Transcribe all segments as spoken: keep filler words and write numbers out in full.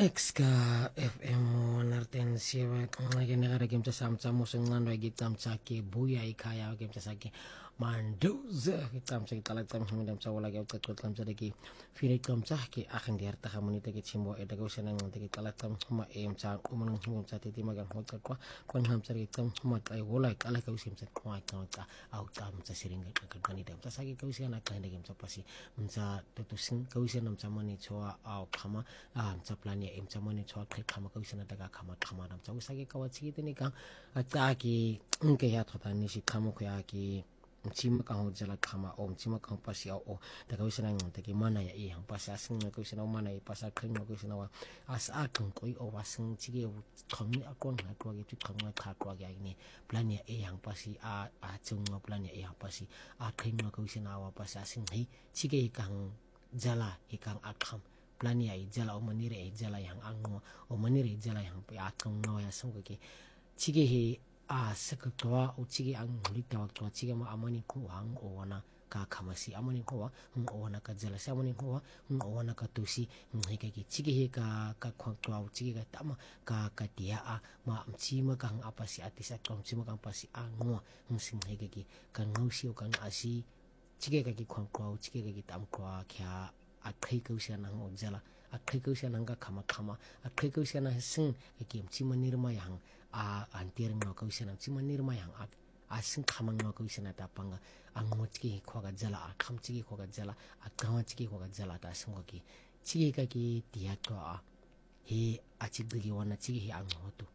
Exka F M nartensiwa ngenegara kimta samtsa musengan wagi tamtsa ke buya ikaya kimta saki manduza tamtsa kitala tamtsa midam sawala ke utkot tamtsa deki fini tamtsa ke akhang di harta hamunita ke chimbo eta go senang ngi kitala tamtsa ma em sa umunung tamtsa titi magan hokka kwa kon tamtsa ke tamtsa ma kai wola kala ka usim sa kwa tamtsa au tamtsa siringa kakani tamtsa saki ka usia na kanda kimta pasi msa tutusin ka usia namtsa mani choa au khama ah msa plan ya em sa mani choa kai khama ka usia na daga khama khama namtsa usaki ka wachi tini ka ataki nke ya thota ni si khamo ko ya ki mchima ka hojala khama o mchima ka pasi o daga usia na ngte ki mana ya i hang pasi asing ko usia na mana i pasa khin ko usia na wa as a kan ko i o wasing chige thongni akon na ko gi thongna kha ko ga ni plan ya e hang pasi a a chung plan ya e hang pasi a khin ko usia na wa pasi asing hei chige kang jala hikang akham plan ya i jala o manire e jala yang ango o manire jala yang pe akang no ya sung ki chige he a sekatwa o chige ang hulita wa to chige ma amani ko hang o wana ka khamasi amani ko wa o wana ka jala sa amani ko wa o wana ka tusi ngai ka ki chige he ka ka khwang to o chige ka tama ka ka dia a ma mchi ma kang apasi atisa kom chi ma kang pasi a ngo sing ngai ka ki ka ngausi o kan asi chige ka ki khwang ko chige ka ki tam ko kya a khai ko sia nang o jala a khai ko sia nang ka khama khama a khai ko sia na sing ki mchi ma nirma yang a antir ngo ko sia nang chi ma nirma yang a a sing khama ngo ko sia na ta panga ang mo chi ko ga jala a kham chi ko ga jala a kawa chi ko ga jala ta sing ko ki chi ka ki dia ko a he a chi gi wana chi he ang ho tu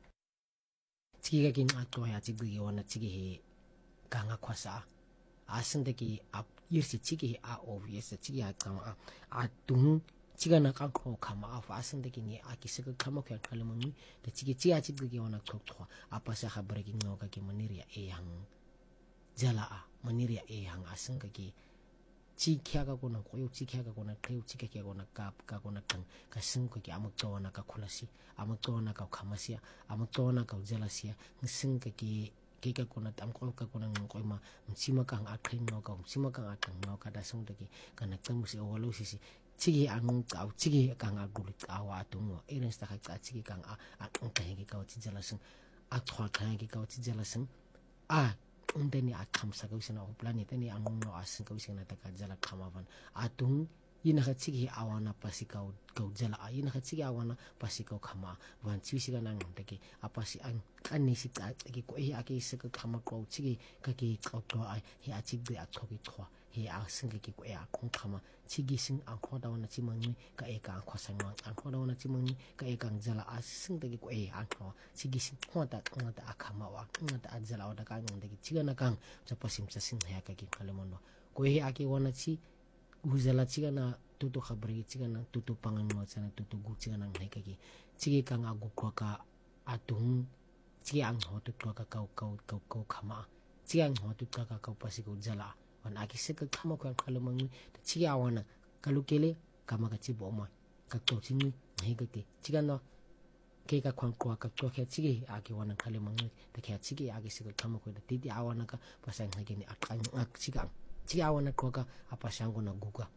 chi ka ki a to ya chi gi wana chi he ka nga khwasa a sing de ki a yirsi chigi a obvious chigi a kama a tung chiga na ka ko kama a fasin de kini a kisaka kama ko kalama ni de chigi chi a chigi gi wana thok thwa a pasa khabar ki ngo ka ki maniria e hang jala a maniria e hang asang ka ki chi kya ka ko na ko yu chi kya ka ko na kai chi kya ko na ka ka ko na kan ka sing ko ki amak to na ka khulasi amak to na ka khamasia amak to na ka jala sia sing ka ki kika kuna tam ko ka kuna ngoi ma mchima kang akhin no ka mchima kang akang no ka da sung de ki kana tamusi o walo sisi chigi ang ka chigi kang agul ka wa tungo iren sta ka chigi kang a akang ka ki ka chi jala sung a thwa ka ki ka chi jala sung a undeni a kham sa ka usina o planet ni ang no asing ka usina ta ka jala khamavan a tung ina ka chigi awana pasika ka jala a ina ka chigi awana pasika khama wan chi siga nang de ki apasi ang ani si ka ki ko e aki se ka khama ko chigi ka ki ko to ai he a chigi a thoki thwa he a sing ki ko e a khong khama chigi sing ang kho da wana chi mangi ka e ka kho sang ang kho da wana chi mangi ka e kang jala a sing de ki ko e ang kho chigi sing kho da kang da khama wa kang da jala wa da ka ng de ki chiga na kang cha pasim sa sing ha ka ki khalemono ko he aki wana chi uzala chiga na tutu khabri chiga na tutu pangan mo chana tutu gu chiga na ngai ka ki chigi kang agu ko ka atung chigi ang ho tu ka ka ka ka ka khama chigi ang ho tu ka ka ka pasi ko jala wan aki se ka khama ko khalomang chigi awana kalukele kama ka chi bo ma ka to chini ngai ka ki chiga no ke ka khwang ko ka to khe chigi aki wana khalomang te khe chigi aki se ka khama ko ti ti awana ka pasang ngai ni akang ak chiga chigi awana ko ka apasang ko na guga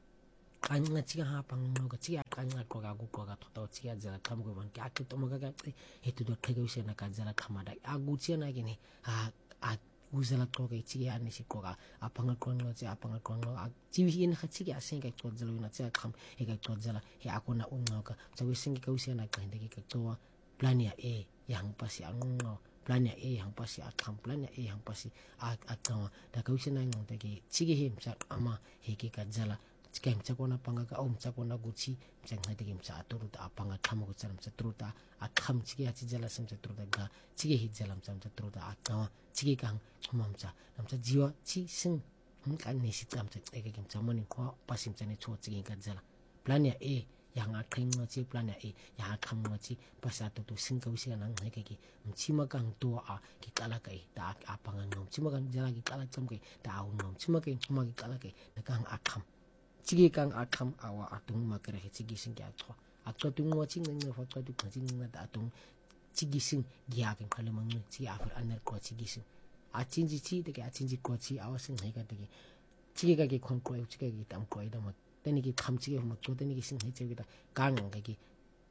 kanya chiga ha pang no ka chiga kanya ko ga gu ko ga to chiga jala kham ko ban ka to ma ga he tu do khage se na ka jala khama da agu chi na gi ni a a uzala ko ga chiga ani si ko ga apang ko no chi apang ko no a chi wi in ha chiga sen ga ko jala na chiga kham he ga to jala he akona un no ka so wi sing ka usia na ka de ka to plan ya e yang pasi ang no plan ya e yang pasi a kham plan ya e yang pasi a a to da ka usia na ngong de ki chigi him sa ama he ki ka jala kem chakona panga ka om chakona guchi chang ha de kem cha turu ta panga tham ko charam cha turu ta a kham chigi a chi jala sam cha turu ta ga chigi hi jalam cham cha turu ta a ka chigi kang humam cha nam cha jiwa chi sing hum kan ni si cham cha e ke kem cha mani ko pasim cha ne cho chigi ka jala plan ya e yang a kring no chi plan ya e ya kham no chi pasa to to sing ka usia nang he ke ki mchima kang to a ki kala kai ta a panga nom chima kang jala ki kala cham ke ta a nom chima ke huma ki kala ke na kang a kham chigi kang akham awa atung makere he chigi sing kya thwa akto tung wa ching nang fa tu ka ching na ta tung chigi sing gya kan khale mang ni chi afar anar ko chigi sing a chin ji chi de ka chin ji ko chi awa sing he ka de ki chigi ka ki khon ko chigi ki tam ko ida ma teni ki kham chigi ma to teni ki sing he chigi da kang ga ki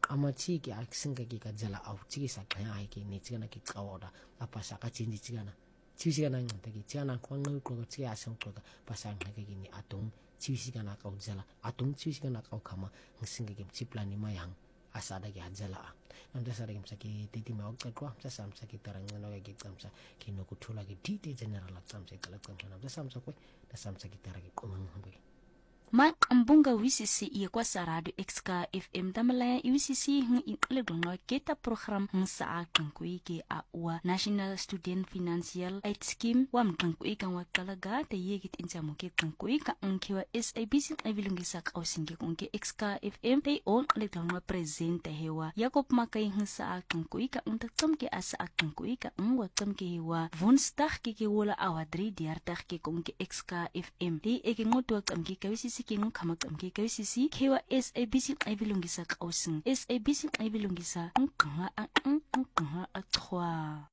qamatiki akusinga ki kadzela au tiki sa qaya ki ni tsikana ki qawada apa sa ka jinji tsikana tsikana ngata ki tsikana kwanga ko tsi asang ko pasang ngaka ki ni atung tsikana ka udzela atung tsikana ka khama ngisinga ki tsiplani mayang asada ki adzela namda sara kim saki titi ma okta kwa sa samsa ki tarangana ka ki tsamsa ki no kuthula ki titi general tsamsa kala tsamsa namda samsa ko da samsa ki taragi komang hambe ma ambunga wisisi iya kwa sarado exka fm damalaya wisisi ng inqilidunga keta program ng sa akangkui ke awa national student financial aid scheme wa mkangkui kan wakalaga te yegit insamu ke kangkui ka ngkiwa S A B C evilungisa kausinge kungke exka fm te on lidunga presente hewa yakob makai ng sa akangkui ka ngtatsam ke asa akangkui ka ngwa tsam ke hewa woensdag ke ke wala awadri diartag ke kungke exka fm te eke ngotwa tsam ke kawisisi king kamak am ke kawisisi kewa S A B C evilungisa kausin S A B C evilungisa ang kanga ang ang kanga at